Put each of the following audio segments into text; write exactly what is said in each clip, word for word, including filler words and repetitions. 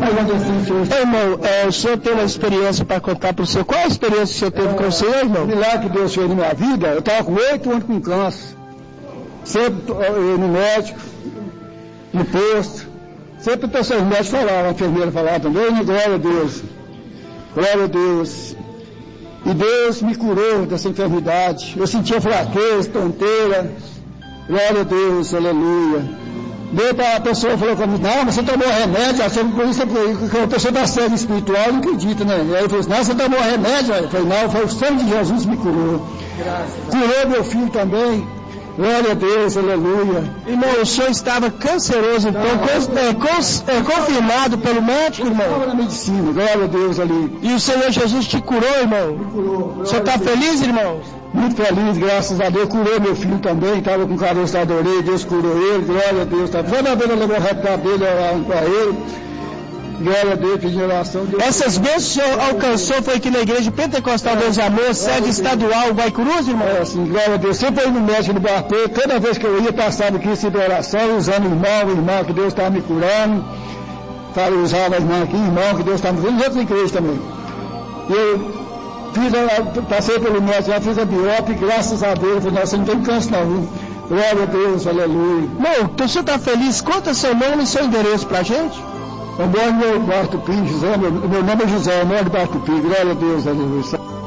Irmão, é, o senhor tem uma experiência para contar para o senhor? Qual a experiência que o senhor teve é, com o senhor, irmão? O milagre que Deus fez na minha vida, eu estava com oito anos com câncer. Sempre eu, no médico, no posto. Sempre pessoas médicos falavam, a enfermeira falava também, glória a Deus. Glória a Deus. E Deus me curou dessa enfermidade. Eu sentia fraqueza, tonteira. Glória a Deus, aleluia. Daí a pessoa falou comigo, não, mas você tomou remédio, achando que isso é a pessoa da sede espiritual não acredita, né? E aí eu falei assim, não, você tomou remédio? Eu falei, não, foi o sangue de Jesus que me curou. Graças curou meu filho também. Glória a Deus, aleluia. Irmão, o senhor estava canceroso, então, não, cons, é, cons, é, confirmado pelo médico, irmão? Estava na medicina, glória a Deus ali. E o Senhor Jesus te curou, irmão? Me curou. O senhor está feliz, irmão? Muito feliz, graças a Deus. Curou meu filho também, estava com caroço da orelha, Deus curou ele, glória a Deus. Tá. Toda vez eu levou o recado dele para ele. Glória a Deus, pedindo oração. Deus Essas bênçãos que o senhor alcançou foi aqui na Igreja Pentecostal é, Deus e Amor, sede estadual Guaicurus, irmão? É, sim, glória a Deus. Sempre eu ia no médico no Bartô, toda vez que eu ia, passava aqui em oração, usando o irmão, o irmão que Deus estava me curando. Falei, usava a irmã aqui, irmão que Deus estava me curando, em outras igrejas também. Eu fiz a, passei pelo médico, já fiz a biópsia, graças a Deus, eu falei, nossa, você não tem câncer não, viu? Glória a Deus, aleluia. Irmão, então você está feliz? Conta seu nome e seu endereço pra gente. Eu moro no Barto Pi, José, meu, meu nome é José, eu moro no Barto Pi, glória a Deus, aleluia.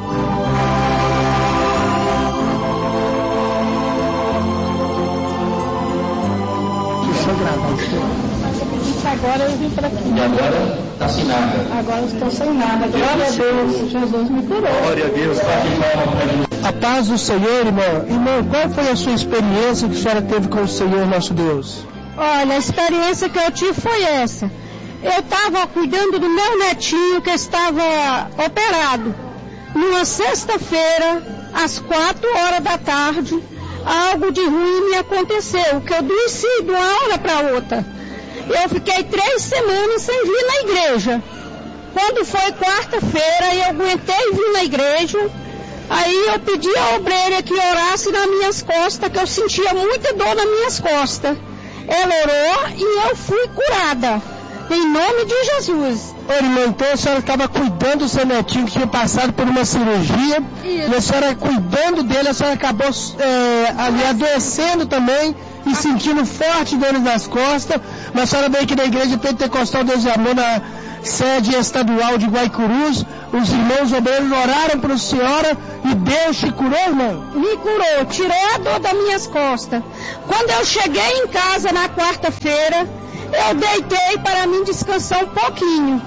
Deixa eu gravar isso. Agora eu vim para aqui. E agora está sem nada. Agora estou sem nada, glória a Deus, Jesus me curou. Glória a Deus, a paz do Senhor, irmão. Irmão, qual foi a sua experiência que a senhora teve com o Senhor nosso Deus? Olha, a experiência que eu tive foi essa. Eu estava cuidando do meu netinho que estava operado. Numa sexta-feira, às quatro horas da tarde, algo de ruim me aconteceu, que eu adoeci de uma hora para outra. Eu fiquei três semanas sem vir na igreja. Quando foi quarta-feira, eu aguentei vir na igreja. Aí eu pedi à obreira que orasse nas minhas costas, que eu sentia muita dor nas minhas costas. Ela orou e eu fui curada. Em nome de Jesus. Ô, irmã, então a senhora estava cuidando do seu netinho que tinha passado por uma cirurgia. Isso. E a senhora cuidando dele, a senhora acabou é, ali adoecendo também e sentindo forte dores nas costas. Mas a senhora veio aqui na Igreja Pentecostal Deus e Amor, na sede estadual de Guaicurus. Os irmãos obreiros oraram para a senhora e Deus te curou, irmão? Me curou, tirou a dor das minhas costas. Quando eu cheguei em casa na quarta-feira, eu deitei para mim descansar um pouquinho.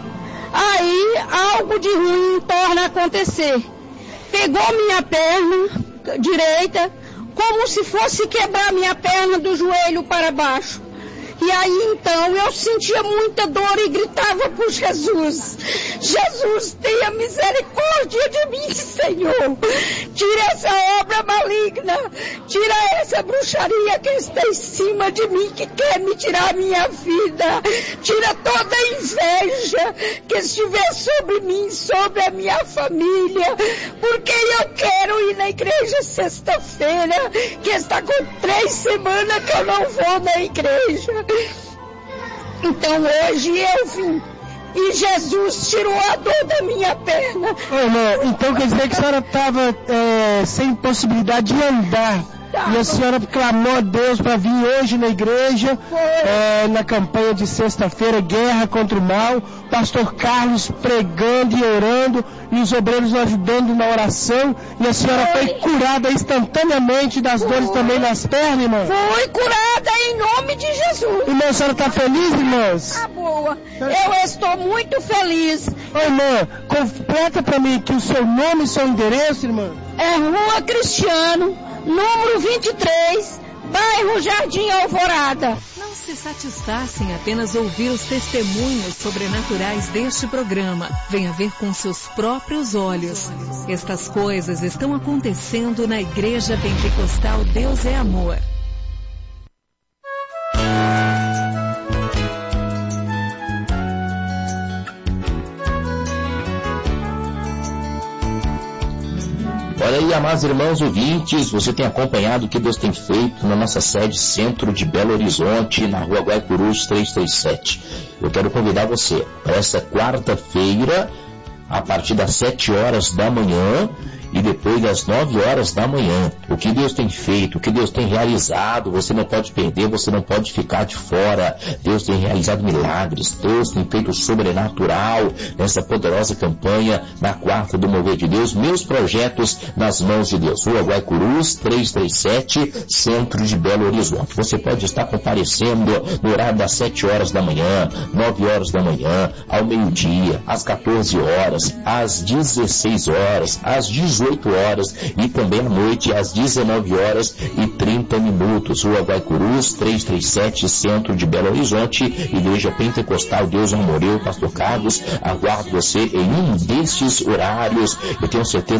Aí algo de ruim torna a acontecer. Pegou minha perna direita, como se fosse quebrar minha perna do joelho para baixo. E aí então eu sentia muita dor e gritava por Jesus. Jesus, tenha misericórdia de mim, Senhor. Tira essa obra maligna. Tira essa bruxaria que está em cima de mim, que quer me tirar a minha vida. Tira toda a inveja que estiver sobre mim, sobre a minha família. Porque eu quero ir na igreja sexta-feira, que está com três semanas que eu não vou na igreja. Então hoje eu vim e Jesus tirou a dor da minha perna. Ô, irmã, então quer dizer que a senhora estava é, sem possibilidade de andar. E a senhora clamou a Deus para vir hoje na igreja, é, na campanha de sexta-feira, Guerra contra o Mal, pastor Carlos pregando e orando, e os obreiros ajudando na oração, e a senhora foi, foi curada instantaneamente das foi. dores também nas pernas, irmã? Foi curada em nome de Jesus. Irmã, a senhora está feliz, irmãs? Tá boa, eu estou muito feliz. Ô, irmã, completa para mim que o seu nome e seu endereço, irmã? É Rua Cristiano, número vinte e três, bairro Jardim Alvorada. Não se satisfaça em apenas ouvir os testemunhos sobrenaturais deste programa. Venha ver com seus próprios olhos. Estas coisas estão acontecendo na Igreja Pentecostal Deus é Amor. Olha aí, amados irmãos ouvintes, você tem acompanhado o que Deus tem feito na nossa sede Centro de Belo Horizonte, na rua Guaicurus trezentos e trinta e sete. Eu quero convidar você para essa quarta-feira, a partir das sete horas da manhã e depois das nove horas da manhã. O que Deus tem feito, o que Deus tem realizado, você não pode perder, você não pode ficar de fora. Deus tem realizado milagres, Deus tem feito o sobrenatural nessa poderosa campanha na quarta do Mover de Deus. Meus projetos nas mãos de Deus. Rua Guaicurus trezentos e trinta e sete, Centro de Belo Horizonte. Você pode estar comparecendo no horário das sete horas da manhã, nove horas da manhã, ao meio-dia, às quatorze horas, às dezesseis horas, às dezoito horas e também à noite às dezenove horas e trinta minutos. Rua Guaicurus trezentos e trinta e sete, Centro de Belo Horizonte, Igreja Pentecostal Deus Amoreu, Pastor Carlos. Aguardo você em um destes horários. Eu tenho certeza